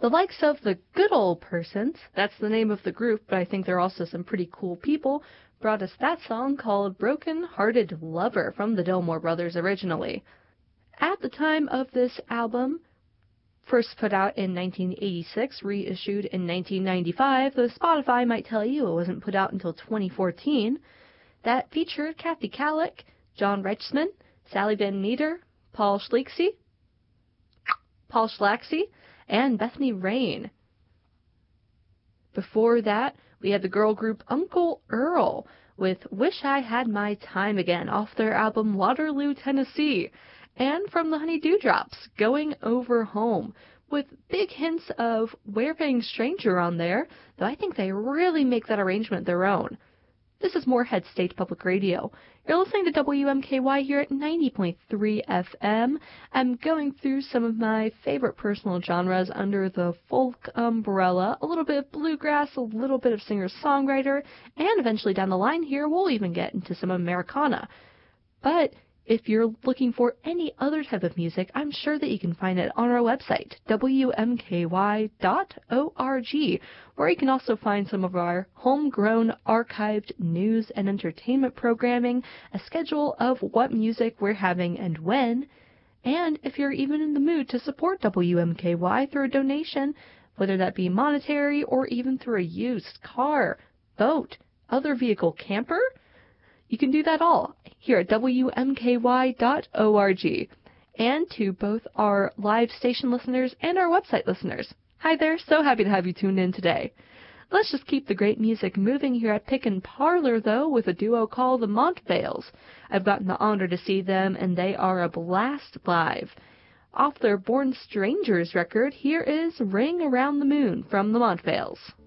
The likes of the Good Old Persons, that's the name of the group, but I think they're also some pretty cool people, brought us that song called Broken Hearted Lover from the Dillmore Brothers originally. At the time of this album, first put out in 1986, reissued in 1995, though Spotify might tell you it wasn't put out until 2014, that featured Kathy Kallick, John Reichman, Sally Van Meter, Paul Schlaksey, and Bethany Rain. Before that, we had the girl group Uncle Earl with Wish I Had My Time Again off their album Waterloo, Tennessee, and from the Honey Dewdrops, Going Over Home, with big hints of Wayfaring Stranger on there, though I think they really make that arrangement their own. This is Moorhead State Public Radio. You're listening to WMKY here at 90.3 FM. I'm going through some of my favorite personal genres under the folk umbrella, a little bit of bluegrass, a little bit of singer-songwriter, and eventually down the line here we'll even get into some Americana. But if you're looking for any other type of music, I'm sure that you can find it on our website, wmky.org, where you can also find some of our homegrown archived news and entertainment programming, a schedule of what music we're having and when, and if you're even in the mood to support WMKY through a donation, whether that be monetary or even through a used car, boat, other vehicle, camper, you can do that all here at WMKY.org. And to both our live station listeners and our website listeners, hi there, so happy to have you tuned in today. Let's just keep the great music moving here at Pick and Parlor, though, with a duo called the Montvales. I've gotten the honor to see them, and they are a blast live. Off their Born Strangers record, here is Ring Around the Moon from the Montvales.